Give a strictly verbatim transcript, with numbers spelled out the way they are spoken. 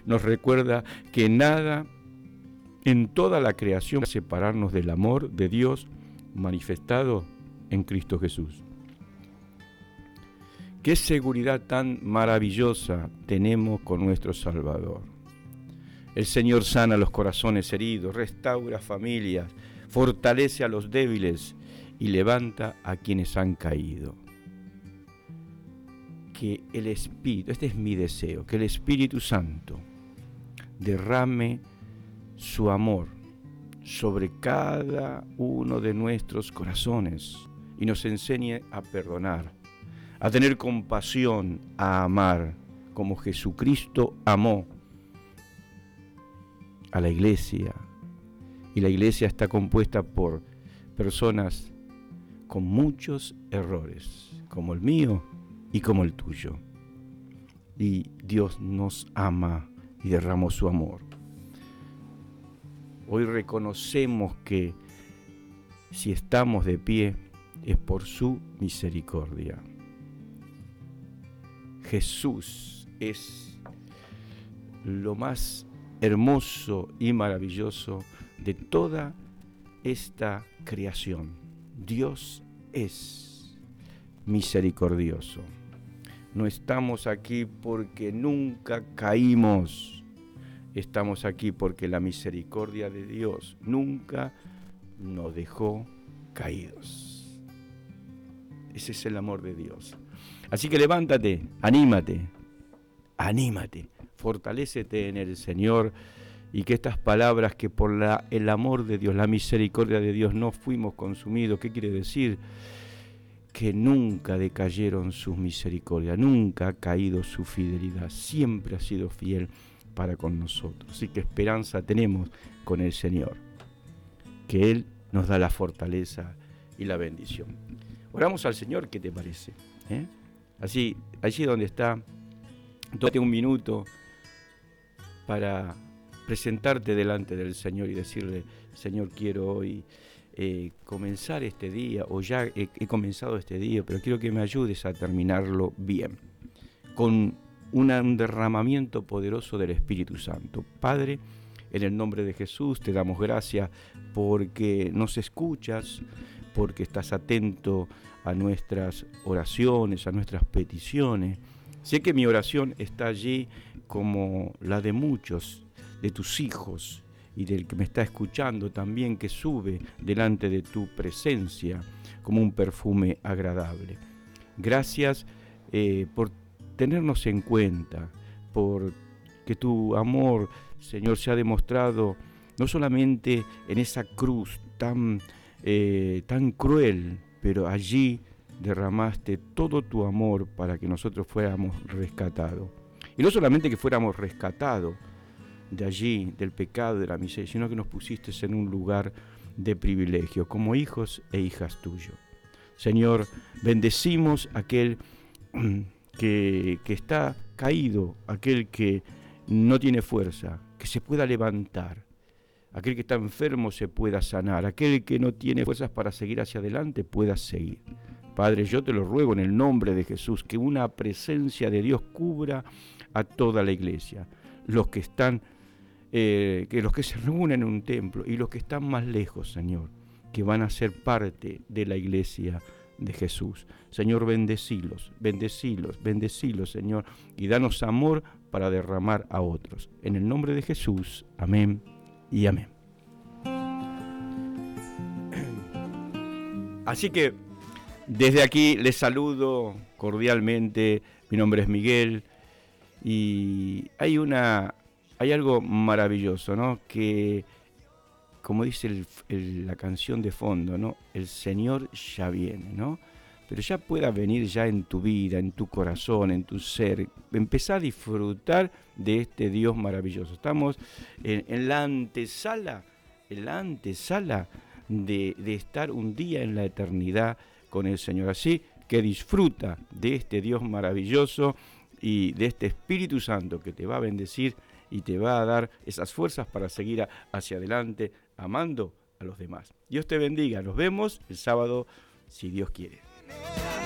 nos recuerda que nada en toda la creación va a separarnos del amor de Dios manifestado en Cristo Jesús. Qué seguridad tan maravillosa tenemos con nuestro Salvador. El Señor sana los corazones heridos, restaura familias, fortalece a los débiles y levanta a quienes han caído. Que el Espíritu, este es mi deseo, que el Espíritu Santo derrame su amor sobre cada uno de nuestros corazones y nos enseñe a perdonar, a tener compasión, a amar como Jesucristo amó a la iglesia. Y la iglesia está compuesta por personas con muchos errores, como el mío y como el tuyo. Y Dios nos ama y derramó su amor. Hoy reconocemos que si estamos de pie es por su misericordia. Jesús es lo más hermoso y maravilloso de toda esta creación. Dios es misericordioso. No estamos aquí porque nunca caímos. Estamos aquí porque la misericordia de Dios nunca nos dejó caídos. Ese es el amor de Dios. Así que levántate, anímate, anímate, fortalécete en el Señor y que estas palabras que por la, el amor de Dios, la misericordia de Dios no fuimos consumidos. ¿Qué quiere decir? Que nunca decayeron sus misericordias, nunca ha caído su fidelidad, siempre ha sido fiel para con nosotros. Así que esperanza tenemos con el Señor, que Él nos da la fortaleza y la bendición. Oramos al Señor, ¿qué te parece? ¿Eh? Así, allí donde está, tómate un minuto para presentarte delante del Señor y decirle: Señor, quiero hoy eh, comenzar este día, o ya he, he comenzado este día, pero quiero que me ayudes a terminarlo bien, con una, un derramamiento poderoso del Espíritu Santo. Padre, en el nombre de Jesús te damos gracias porque nos escuchas, porque estás atento a nuestras oraciones, a nuestras peticiones. Sé que mi oración está allí como la de muchos de tus hijos y del que me está escuchando también, que sube delante de tu presencia como un perfume agradable. Gracias eh, por tenernos en cuenta, por que tu amor, Señor, se ha demostrado no solamente en esa cruz tan, eh, tan cruel, pero allí derramaste todo tu amor para que nosotros fuéramos rescatados. Y no solamente que fuéramos rescatados de allí, del pecado, de la miseria, sino que nos pusiste en un lugar de privilegio, como hijos e hijas tuyos. Señor, bendecimos a aquel que, que está caído, aquel que no tiene fuerza, que se pueda levantar, aquel que está enfermo se pueda sanar, aquel que no tiene fuerzas para seguir hacia adelante pueda seguir. Padre, yo te lo ruego en el nombre de Jesús, que una presencia de Dios cubra a toda la iglesia, los que están, eh, que los que se reúnen en un templo y los que están más lejos, Señor, que van a ser parte de la iglesia de Jesús. Señor, bendecilos, bendecilos, bendecilos, Señor, y danos amor para derramar a otros. En el nombre de Jesús, amén y amén. Así que desde aquí les saludo cordialmente. Mi nombre es Miguel y hay una, hay algo maravilloso, ¿no? Que, como dice el, el, la canción de fondo, ¿no? El Señor ya viene, ¿no? Pero ya pueda venir ya en tu vida, en tu corazón, en tu ser. Empezá a disfrutar de este Dios maravilloso. Estamos en, en la antesala, en la antesala de, de estar un día en la eternidad con el Señor. Así que disfruta de este Dios maravilloso y de este Espíritu Santo que te va a bendecir y te va a dar esas fuerzas para seguir a, hacia adelante, amando a los demás. Dios te bendiga. Nos vemos el sábado, si Dios quiere.